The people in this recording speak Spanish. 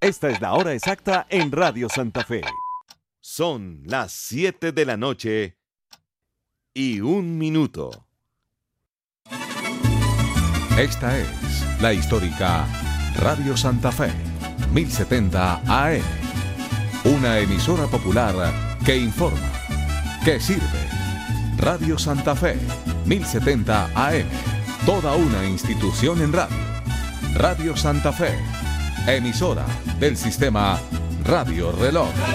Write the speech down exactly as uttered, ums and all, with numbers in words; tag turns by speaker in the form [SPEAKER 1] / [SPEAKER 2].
[SPEAKER 1] Esta es la hora exacta en Radio Santa Fe. Son las siete de la noche y un minuto.
[SPEAKER 2] Esta es la histórica Radio Santa Fe, mil setenta A M. Una emisora popular que informa, que sirve. Radio Santa Fe, mil setenta A M. Toda una institución en radio. Radio Santa Fe, emisora del sistema Radio Reloj.